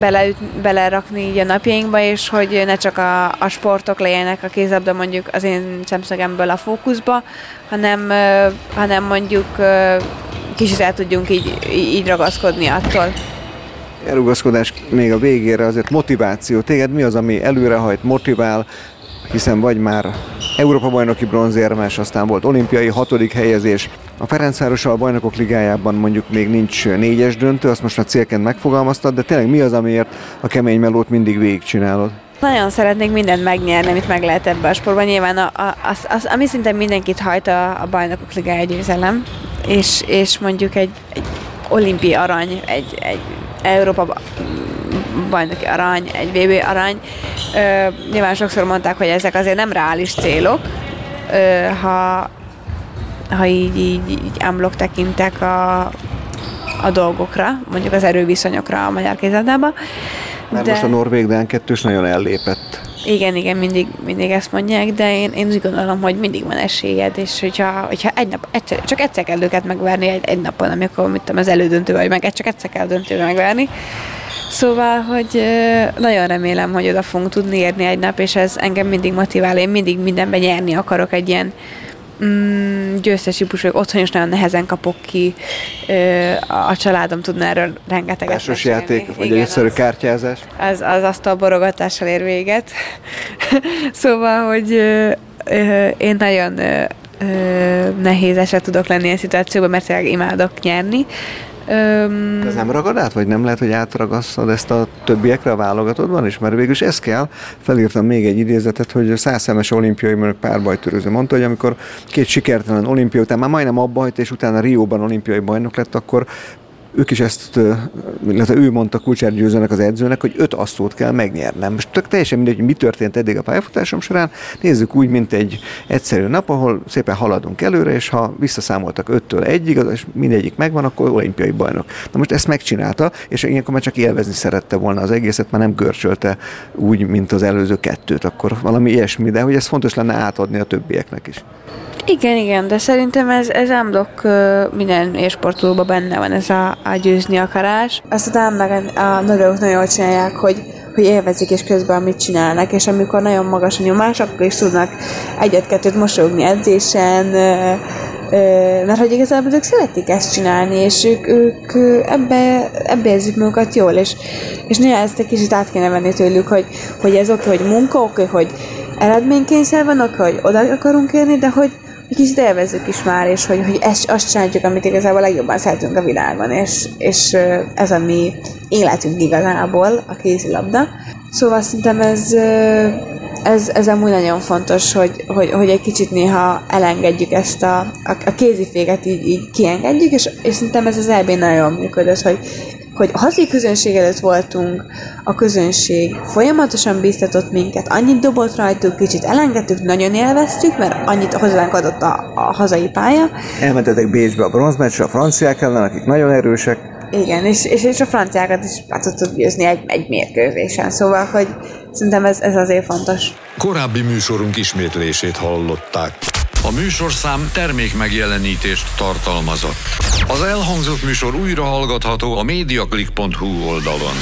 belerakni így a napjainkba, és hogy ne csak a sportok legyenek a kézilabda mondjuk az én szemszögemből a fókuszba, hanem mondjuk kicsit el tudjunk így ragaszkodni attól. Elrugaszkodás még a végére, azért motiváció. Téged mi az, ami előrehajt, motivál, hiszen vagy már Európa-bajnoki bronzérmes, aztán volt olimpiai 6. helyezés. A Ferencvárossal a Bajnokok Ligájában mondjuk még nincs 4-es döntő, azt most már célként megfogalmaztad, de tényleg mi az, amiért a kemény melót mindig végigcsinálod? Nagyon szeretnék mindent megnyerni, amit meg lehet ebbe a sportban. Nyilván ami szinte mindenkit hajt a Bajnokok Ligája győzelem, és mondjuk egy olimpiai arany, egy Európa bajnoki arany, egy VB arany. Nyilván sokszor mondták, hogy ezek azért nem reális célok, ha így unblock tekintek a dolgokra, mondjuk az erőviszonyokra a magyar kézilabdában. Mert most a norvég Dán 2-s nagyon ellépett. Igen, mindig ezt mondják, de én úgy gondolom, hogy mindig van esélyed, és hogyha csak egyszer kell őket megverni egy napon, amikor mit tudom, az elődöntő vagy meg, csak egyszer kell döntőbe megverni. Szóval, hogy nagyon remélem, hogy oda fogunk tudni érni egy nap, és ez engem mindig motivál, én mindig mindenben nyerni akarok, egy ilyen győztes típus, hogy otthon is nagyon nehezen kapok ki, a családom tudna erről rengeteget társas játék, vagy egy egyszerű kártyázás? Az asztalborogatással ér véget. Szóval, hogy én nagyon nehéz eset tudok lenni ilyen szituációban, mert tényleg imádok nyerni. Ez nem ragad át, vagy nem lehet, hogy átragasszad ezt a többiekre a válogatottban is? Mert végülis ez kell. Felírtam még egy idézetet, hogy 100 szemes olimpiai párbajtörőző mondta, hogy amikor 2 sikertelen olimpia után már majdnem abba hagyta, és utána Rióban olimpiai bajnok lett, akkor ők is ezt, illetve ő mondta Kulcsár Győzőnek, az edzőnek, hogy 5 asszót kell megnyernem. Most teljesen mindegy, hogy mi történt eddig a pályafutásom során, nézzük úgy, mint egy egyszerű nap, ahol szépen haladunk előre, és ha visszaszámoltak 5-től 1-ig, és mindegyik megvan, akkor olimpiai bajnok. Na most ezt megcsinálta, és ilyenkor már csak élvezni szerette volna az egészet, már nem görcsölte úgy, mint az előző 2-t, akkor valami ilyesmi, de hogy ez fontos lenne átadni a többieknek is. Igen, de szerintem ez unblock minden élsportolóban benne van, ez a győzni akarás. Aztán meg a norvégok nagyon jól csinálják, hogy élvezik és közben amit csinálnak, és amikor nagyon magas a nyomás, akkor is tudnak 1-2 mosolyogni edzésen, mert hogy igazából ők szeretik ezt csinálni, és ők ebbe érzik magukat jól, és néha ezt egy kicsit át kéne venni tőlük, hogy ez oké, hogy munka, oké, hogy eredménykényszer van, oké, hogy oda akarunk érni, de hogy kicsit élvezzük is már, és hogy azt csináljuk, amit igazából legjobban szeretünk a világon, és ez a mi életünk igazából, a kézilabda. Szóval szerintem ez amúgy nagyon fontos, hogy egy kicsit néha elengedjük ezt a kéziféket, így kiengedjük, és szerintem ez az EB-n nagyon jól működött, hogy a hazai közönség előtt voltunk, a közönség folyamatosan bíztatott minket, annyit dobott rajtuk, kicsit elengedtük, nagyon élveztük, mert annyit hozzánk adott a hazai pálya. Elmentetek Bécsbe a bronzmeccsre, a franciák ellen, akik nagyon erősek. Igen, és a franciákat is át tudtuk győzni egy mérkőzésen, szóval, hogy szerintem ez azért fontos. Korábbi műsorunk ismétlését hallották. A műsorszám termék megjelenítést tartalmazott. Az elhangzott műsor újra hallgatható a mediaclick.hu oldalon.